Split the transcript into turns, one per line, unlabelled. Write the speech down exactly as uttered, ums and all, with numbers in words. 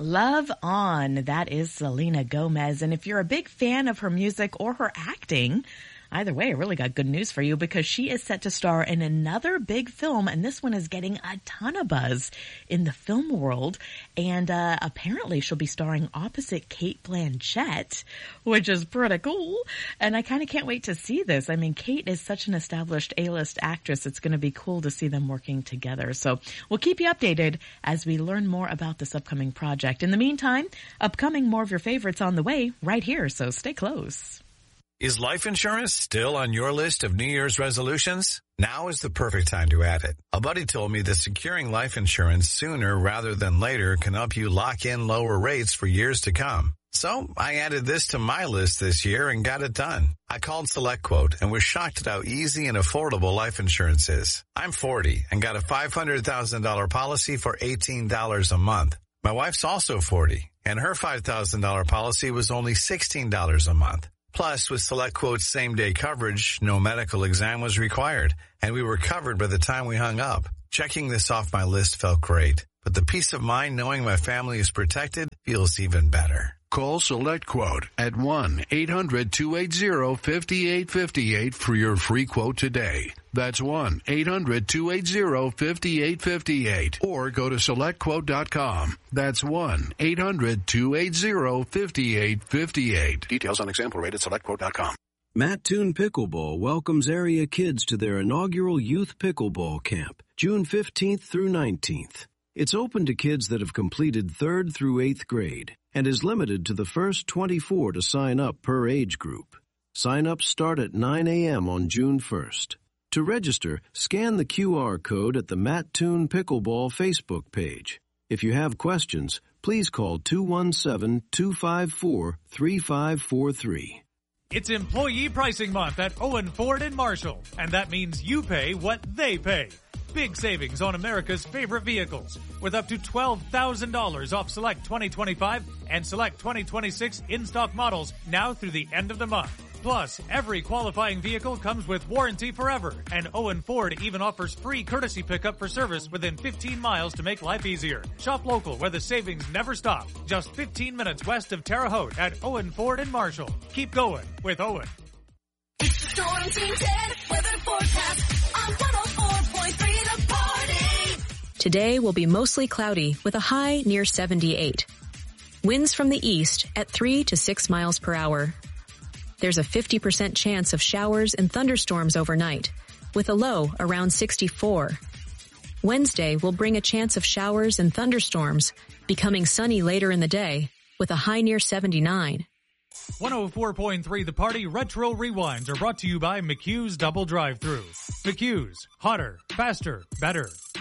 Love On. That is Selena Gomez. And if you're a big fan of her music or her acting, either way, I really got good news for you because she is set to star in another big film, and this one is getting a ton of buzz in the film world. And uh, apparently she'll be starring opposite Cate Blanchett, which is pretty cool. And I kind of can't wait to see this. I mean, Cate is such an established A-list actress. It's going to be cool to see them working together. So we'll keep you updated as we learn more about this upcoming project. In the meantime, upcoming more of your favorites on the way right here, so stay close.
Is life insurance still on your list of New Year's resolutions? Now is the perfect time to add it. A buddy told me that securing life insurance sooner rather than later can help you lock in lower rates for years to come. So I added this to my list this year and got it done. I called SelectQuote and was shocked at how easy and affordable life insurance is. I'm forty and got a five hundred thousand dollars policy for eighteen dollars a month. My wife's also forty and her five thousand dollars policy was only sixteen dollars a month. Plus, with SelectQuote's same-day coverage, no medical exam was required, and we were covered by the time we hung up. Checking this off my list felt great, but the peace of mind knowing my family is protected feels even better.
Call SelectQuote at one eight hundred two eight zero five eight five eight for your free quote today. That's one eight hundred two eight zero five eight five eight. Or go to select quote dot com. That's one eight hundred two eight zero five eight five eight. Details on example rate at select quote dot com.
Mattoon Pickleball welcomes area kids to their inaugural Youth Pickleball Camp, June fifteenth through nineteenth. It's open to kids that have completed third through eighth grade and is limited to the first twenty-four to sign up per age group. Sign-ups start at nine a.m. on June first. To register, scan the Q R code at the Mattoon Pickleball Facebook page. If you have questions, please call two one seven, two five four, three five four three.
It's Employee Pricing Month at Owen Ford in Marshall, and that means you pay what they pay. Big savings on America's favorite vehicles with up to twelve thousand dollars off select twenty twenty-five and select twenty twenty-six in-stock models now through the end of the month. Plus, every qualifying vehicle comes with warranty forever, and Owen Ford even offers free courtesy pickup for service within fifteen miles to make life easier. Shop local where the savings never stop. Just fifteen minutes west of Terre Haute at Owen Ford in Marshall. Keep going with Owen.
It's the Storm Team ten weather forecast on one oh four point three The Party.
Today will be mostly cloudy with a high near seventy-eight. Winds from the east at three to six miles per hour. There's a fifty percent chance of showers and thunderstorms overnight, with a low around sixty-four. Wednesday will bring a chance of showers and thunderstorms, becoming sunny later in the day, with a high near seventy-nine.
one oh four point three The Party Retro Rewinds are brought to you by McHugh's Double Drive-Thru. McHugh's. Hotter. Faster. Better.